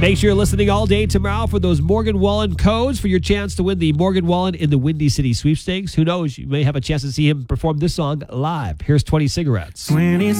Make sure you're listening all day tomorrow for those Morgan Wallen codes for your chance to win the Morgan Wallen in the Windy City Sweepstakes. Who knows? You may have a chance to see him perform this song live. Here's 20 Cigarettes. 20